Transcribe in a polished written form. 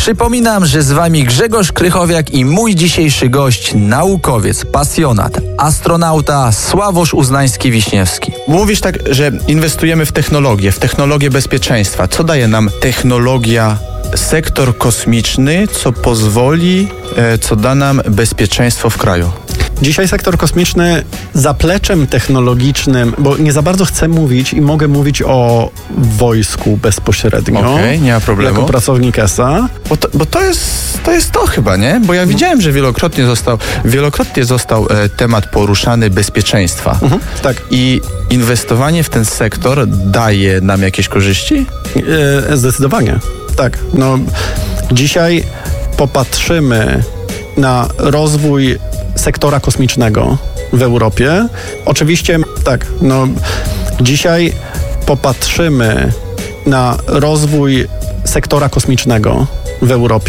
Przypominam, że z Wami Grzegorz Krychowiak i mój dzisiejszy gość, naukowiec, pasjonat, astronauta Sławosz Uznański-Wiśniewski. Mówisz tak, że inwestujemy w technologię bezpieczeństwa. Co daje nam technologia, sektor kosmiczny, co da nam bezpieczeństwo w kraju? Dzisiaj sektor kosmiczny zapleczem technologicznym, bo nie za bardzo chcę mówić i mogę mówić o wojsku bezpośrednio. Okej, nie ma problemu. Jako pracownik ESA. Bo to jest to chyba, nie? Bo ja widziałem, że wielokrotnie został temat poruszany bezpieczeństwa. Tak. I inwestowanie w ten sektor daje nam jakieś korzyści? Zdecydowanie. Tak. Dzisiaj popatrzymy na rozwój sektora kosmicznego w Europie. Oczywiście, tak, dzisiaj popatrzymy na rozwój sektora kosmicznego w Europie.